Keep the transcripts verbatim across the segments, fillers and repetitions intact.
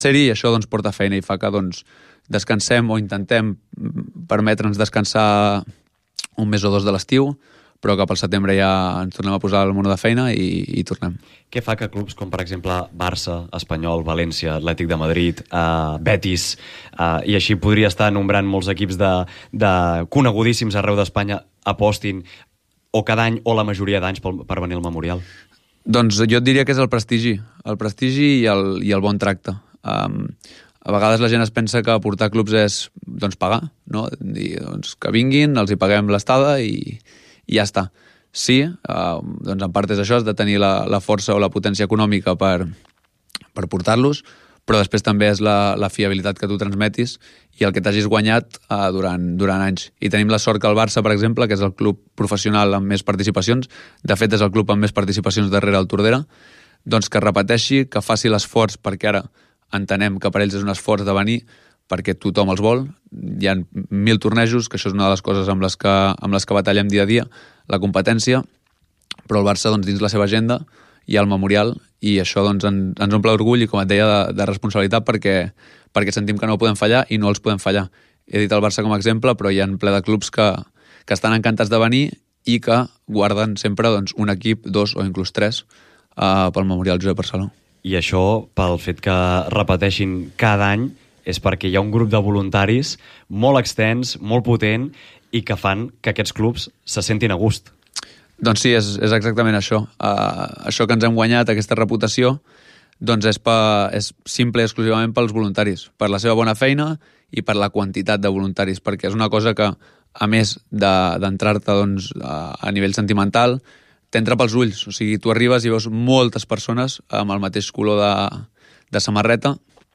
sèrie i això doncs, porta feina i fa que doncs, descansem o intentem permetre'ns descansar un mes o dos de l'estiu, però que pel setembre ja ens tornem a posar al mono de feina i, i tornem. Què fa que clubs com, per exemple, Barça, Espanyol, València, Atlètic de Madrid, eh, Betis, eh, i així podria estar nombrant molts equips de, de conegudíssims arreu d'Espanya, apostin o cada any o la majoria d'anys per, per venir al Memorial? Doncs jo et diria que és el prestigi, el prestigi i el, i el bon tracte. Um, a vegades la gent es pensa que portar clubs és doncs, pagar, no? Dir, doncs, que vinguin, els hi paguem l'estada i i ja està. Sí, eh, doncs en part és això, has de tenir la, la força o la potència econòmica per, per portar-los, però després també és la, la fiabilitat que tu transmetis i el que t'hagis guanyat eh, durant, durant anys. I tenim la sort que el Barça, per exemple, que és el club professional amb més participacions, de fet és el club amb més participacions darrere el Tordera, doncs que repeteixi, que faci l'esforç, perquè ara entenem que per ells és un esforç de venir, perquè tothom els vol. Hi ha mil tornejos, que això és una de les coses amb les que, amb les que batallem dia a dia, la competència, però el Barça, doncs, dins la seva agenda, hi ha el Memorial, i això doncs, en, ens omple d'orgull i, com et deia, de, de responsabilitat, perquè, perquè sentim que no podem fallar i no els podem fallar. He dit el Barça com a exemple, però hi ha ple de clubs que, que estan encantats de venir i que guarden sempre doncs, un equip, dos o inclús tres, eh, pel Memorial Josep Barceló. I això, pel fet que repeteixin cada any, és perquè hi ha un grup de voluntaris molt extens, molt potent, i que fan que aquests clubs se sentin a gust. Doncs sí, és, és exactament això. Uh, això que ens hem guanyat, aquesta reputació, doncs és, pa, és simple i exclusivament pels voluntaris, per la seva bona feina i per la quantitat de voluntaris, perquè és una cosa que, a més d'entrar-te de, doncs, a, a nivell sentimental, t'entra pels ulls. O sigui, tu arribes i veus moltes persones amb el mateix color de, de samarreta,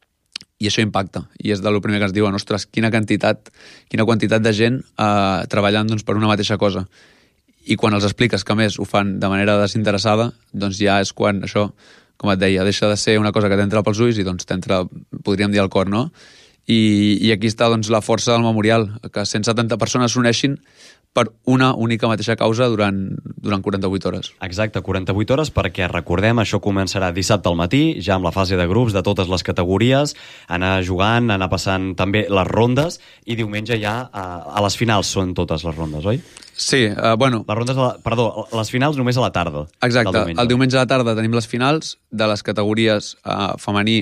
i això impacta, i és del primer que ens diuen, ostres, quina quantitat, quina quantitat de gent eh, treballant doncs, per una mateixa cosa. I quan els expliques que, a més, ho fan de manera desinteressada, doncs ja és quan això, com et deia, deixa de ser una cosa que t'entra pels ulls i doncs t'entra, podríem dir, al cor, no? I, i aquí està doncs, la força del Memorial, que cent setanta persones s'uneixin per una única mateixa causa durant, durant quaranta-vuit hores. Exacte, quaranta-vuit hores, perquè recordem, això començarà dissabte al matí, ja amb la fase de grups de totes les categories, anar jugant, anar passant també les rondes, i diumenge ja a, a les finals són totes les rondes, oi? Sí, uh, bueno... Les rondes, la, perdó, les finals només a la tarda. Exacte, diumenge. El diumenge a la tarda tenim les finals de les categories uh, femení,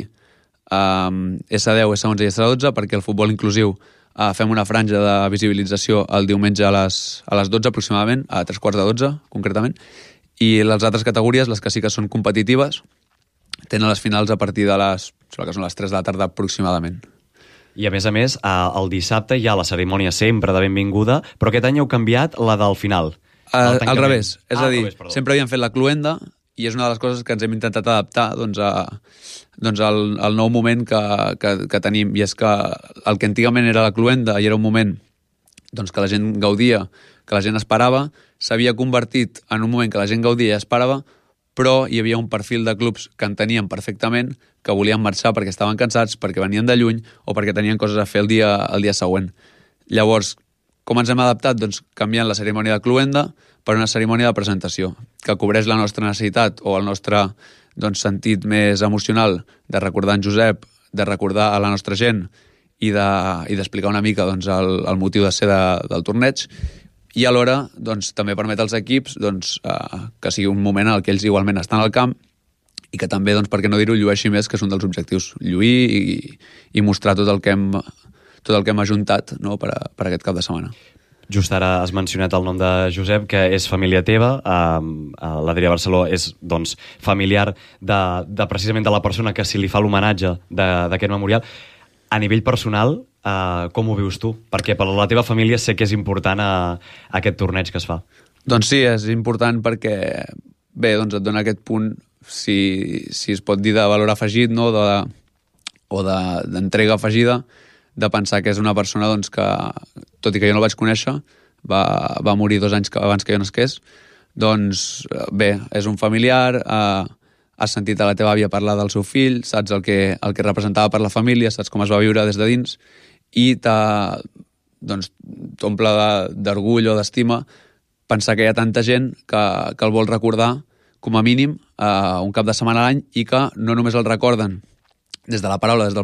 uh, essa deu, essa onze i essa dotze, perquè el futbol inclusiu Uh, fem una franja de visibilització el diumenge a les, a les dotze aproximadament, a tres quarts de dotze concretament, i les altres categories, les que sí que són competitives, tenen les finals a partir de les, que són les tres de la tarda aproximadament. I a més a més, el dissabte hi ha la cerimònia sempre de benvinguda, però aquest any heu canviat la del final. Uh, al revés, és ah, a dir, revés, sempre havíem fet la cluenda, i és una de les coses que ens hem intentat adaptar doncs, a, doncs al, al nou moment que, que, que tenim, i és que el que antigament era la cluenda i era un moment doncs, que la gent gaudia, que la gent esperava, s'havia convertit en un moment que la gent gaudia i esperava, però hi havia un perfil de clubs que entenien perfectament que volien marxar perquè estaven cansats, perquè venien de lluny o perquè tenien coses a fer el dia, el dia següent. Llavors, com ens hem adaptat? Doncs canviant la cerimònia de cluenda per una cerimònia de presentació, que cobreix la nostra necessitat o el nostre doncs, sentit més emocional de recordar en Josep, de recordar a la nostra gent i d'explicar de, una mica doncs, el, el motiu de ser de, del torneig, i alhora doncs, també permet als equips doncs, eh, que sigui un moment en què ells igualment estan al camp i que també, doncs, per què no dir-ho, llueixi més, que és un dels objectius, lluir i, i mostrar tot el que hem, tot el que hem ajuntat, no, per, a, per a aquest cap de setmana. Just ara has mencionat el nom de Josep, que és família teva. Uh, l'Adrià Barceló és doncs, familiar de, de precisament de la persona que si li fa l'homenatge d'aquest memorial. A nivell personal, uh, com ho vius tu? Perquè per la teva família sé que és important a, a aquest torneig que es fa. Doncs sí, és important perquè bé, doncs et dona aquest punt, si, si es pot dir, de valor afegit, no? de, o d'entrega de, afegida, de pensar que és una persona doncs, que, tot i que jo no el vaig conèixer, va, va morir dos anys abans que jo nasqués, doncs bé, és un familiar, eh, has sentit a la teva àvia parlar del seu fill, saps el que, el que representava per la família, saps com es va viure des de dins, i doncs, t'omple d'orgull o d'estima pensar que hi ha tanta gent que, que el vol recordar com a mínim eh, un cap de setmana a l'any, i que no només el recorden des de la paraula, des del